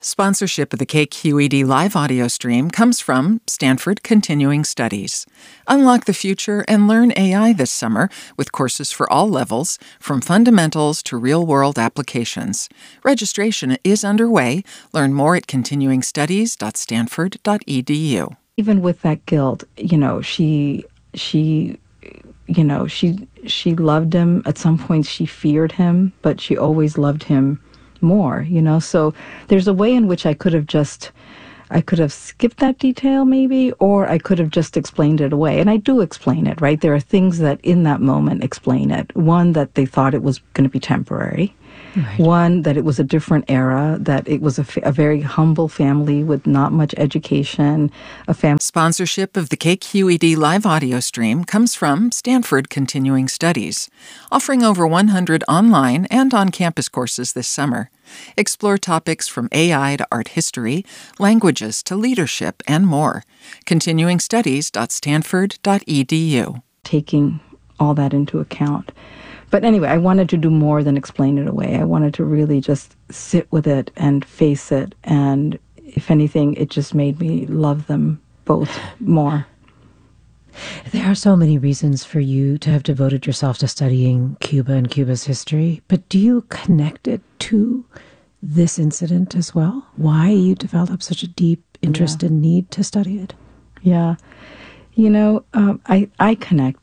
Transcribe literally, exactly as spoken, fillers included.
Sponsorship of the K Q E D live audio stream comes from Stanford Continuing Studies. Unlock the future and learn A I this summer with courses for all levels, from fundamentals to real-world applications. Registration is underway. Learn more at continuing studies dot stanford dot e d u. Even with that guilt, you know, she, she, you know, she, she loved him. At some points she feared him, but she always loved him more, you know. So there's a way in which I could have just, I could have skipped that detail maybe, or I could have just explained it away. And I do explain it, right? There are things that in that moment explain it. One, that they thought it was going to be temporary. Right. One, that it was a different era, that it was a, fa- a very humble family with not much education, a family. Sponsorship of the K Q E D live audio stream comes from Stanford Continuing Studies, offering over one hundred online and on-campus courses this summer. Explore topics from A I to art history, languages to leadership, and more. continuing studies dot stanford dot e d u. Taking all that into account. But anyway, I wanted to do more than explain it away. I wanted to really just sit with it and face it. And if anything, it just made me love them both more. There are so many reasons for you to have devoted yourself to studying Cuba and Cuba's history, but do you connect it to this incident as well? Why you developed such a deep interest Yeah. and need to study it? Yeah. You know, um, I, I connect